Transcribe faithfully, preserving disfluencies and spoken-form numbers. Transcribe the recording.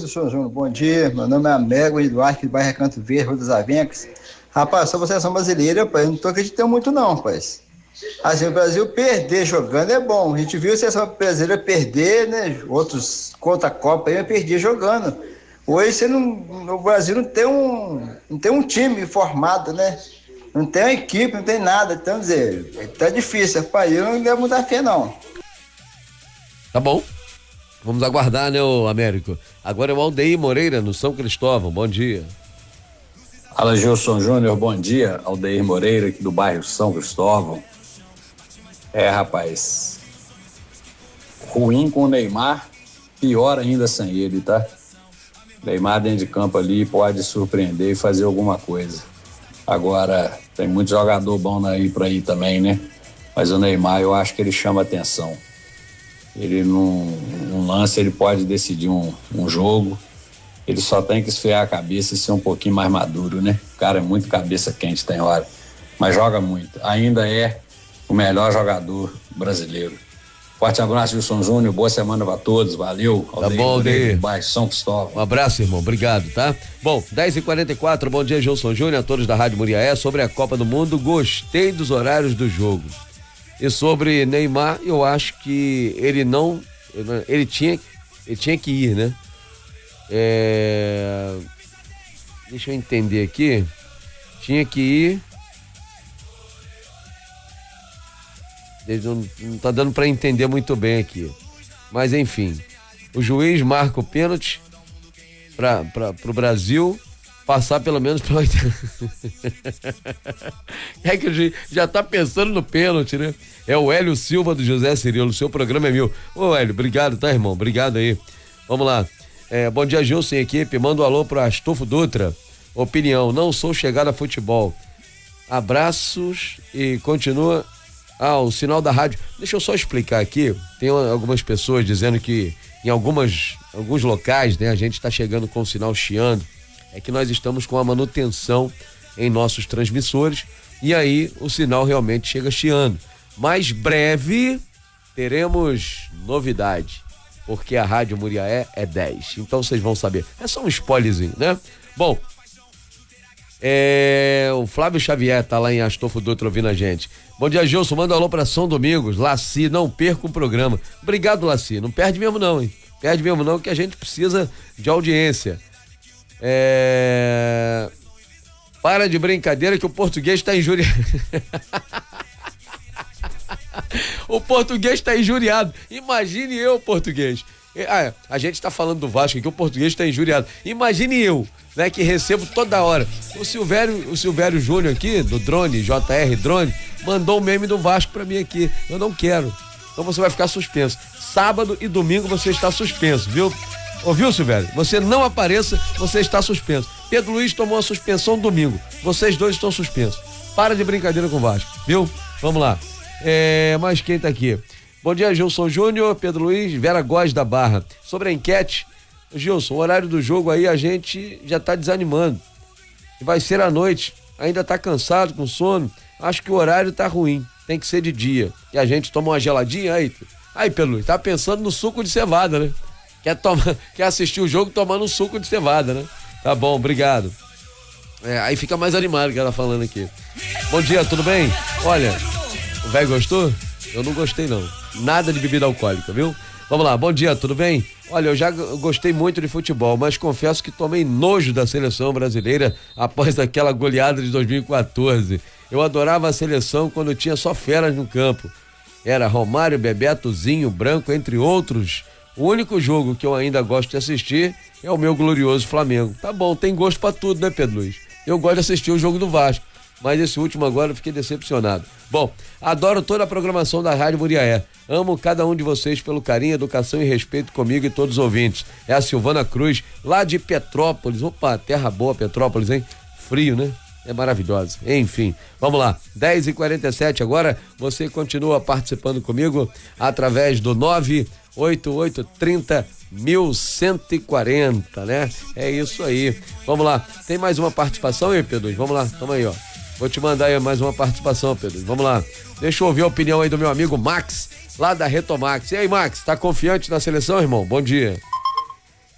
Gilson, senhor Júnior, bom dia. Meu nome é Américo Eduardo, que do bairro Canto Verde, Rua das Avencas. Rapaz, sobre a seleção brasileira, rapaz, eu não tô acreditando muito não, rapaz. Assim, o Brasil perder jogando é bom. A gente viu a seleção brasileira perder, né? Outros contra a Copa aí, perder jogando. Hoje você não, o Brasil não tem um, não tem um time formado, né? Não tem uma equipe, não tem nada. Então, dizer, tá difícil, rapaz. Eu não devo mudar fé, não. Tá bom. Vamos aguardar, né, o Américo? Agora é o Aldeir Moreira, no São Cristóvão. Bom dia. Fala, Gilson Júnior, bom dia. Aldeir Moreira, aqui do bairro São Cristóvão. É, rapaz, ruim com o Neymar, pior ainda sem ele, tá? Neymar dentro de campo ali pode surpreender e fazer alguma coisa. Agora, tem muito jogador bom aí pra ir também, né? Mas o Neymar, eu acho que ele chama atenção. Ele, num, num lance, ele pode decidir um, um jogo. Ele só tem que esfriar a cabeça e ser um pouquinho mais maduro, né? O cara é muito cabeça quente, tem hora. Mas joga muito. Ainda é o melhor jogador brasileiro. Forte abraço, Wilson Júnior. Boa semana pra todos. Valeu. Tá bom, Aldeir. Baixo São Cristóvão. Um abraço, irmão. Obrigado, tá? Bom, dez e quarenta e quatro. Bom dia, Gilson Júnior, a todos da Rádio Muriaé. Sobre a Copa do Mundo, gostei dos horários do jogo. E sobre Neymar, eu acho que ele não... Ele tinha, ele tinha que ir, né? É... Deixa eu entender aqui. Tinha que ir... Não, não tá dando para entender muito bem aqui. Mas enfim, o juiz marca o pênalti para o Brasil passar pelo menos pela... É que o juiz já tá pensando no pênalti, né? É o Hélio Silva do José Cirilo, o seu programa é meu. Ô Hélio, obrigado, tá, irmão? Obrigado aí. Vamos lá. É, bom dia, Gilson, equipe. Manda um alô pro Astolfo Dutra. Opinião, não sou chegado a futebol. Abraços e continua... Ah, o sinal da rádio. Deixa eu só explicar aqui. Tem algumas pessoas dizendo que em algumas, alguns locais, né, a gente está chegando com o sinal chiando. É que nós estamos com a manutenção em nossos transmissores e aí o sinal realmente chega chiando. Mas breve teremos novidade, porque a Rádio Muriaé é dez. Então vocês vão saber. É só um spoilerzinho, né? Bom, É, o Flávio Xavier tá lá em Astolfo Dutra ouvindo a gente. Bom dia, Gilson, manda um alô pra São Domingos. Laci, não perca o programa. Obrigado, Laci, não perde mesmo não, hein? Perde mesmo não, que a gente precisa de audiência. É... Para de brincadeira que o português tá injuriado. O português tá injuriado. Imagine eu, português. Ah, a gente tá falando do Vasco aqui, o português tá injuriado. Imagine eu, né, que recebo toda hora. O Silvério, o Silvério Júnior aqui, do Drone, J R Drone, mandou um meme do Vasco pra mim aqui. Eu não quero. Então você vai ficar suspenso. Sábado e domingo você está suspenso, viu? Ouviu, Silvério? Você não apareça, você está suspenso. Pedro Luiz tomou a suspensão domingo. Vocês dois estão suspensos. Para de brincadeira com o Vasco, viu? Vamos lá. É, mas quem tá aqui? Bom dia, Gilson Júnior, Pedro Luiz, Vera Góes da Barra. Sobre a enquete, Gilson, o horário do jogo aí a gente já tá desanimando. Vai ser à noite, ainda tá cansado, com sono. Acho que o horário tá ruim, tem que ser de dia. E a gente toma uma geladinha aí. Aí, Pedro Luiz, tá pensando no suco de cevada, né? Quer, tomar, quer assistir o jogo tomando um suco de cevada, né? Tá bom, obrigado. É, aí fica mais animado que ela falando aqui. Bom dia, tudo bem? Olha, o velho gostou? Eu não gostei não. Nada de bebida alcoólica, viu? Vamos lá, bom dia, tudo bem? Olha, eu já gostei muito de futebol, mas confesso que tomei nojo da seleção brasileira após aquela goleada de dois mil e quatorze. Eu adorava a seleção quando tinha só feras no campo. Era Romário, Bebeto, Zinho, Branco, entre outros. O único jogo que eu ainda gosto de assistir é o meu glorioso Flamengo. Tá bom, tem gosto pra tudo, né, Pedro Luiz? Eu gosto de assistir o jogo do Vasco, mas esse último agora eu fiquei decepcionado. Bom, adoro toda a programação da Rádio Muriaé. Amo cada um de vocês pelo carinho, educação e respeito comigo e todos os ouvintes. É a Silvana Cruz, lá de Petrópolis. Opa, terra boa Petrópolis, hein? Frio, né? É maravilhosa. Enfim, vamos lá. dez e quarenta e sete agora. Você continua participando comigo através do nove oito oito três zero mil cento e quarenta, né? É isso aí. Vamos lá. Tem mais uma participação aí, Pedro? Vamos lá. Toma aí, ó. Vou te mandar aí mais uma participação, Pedro. Vamos lá. Deixa eu ouvir a opinião aí do meu amigo Max, lá da Retomax. E aí, Max, tá confiante na seleção, irmão? Bom dia.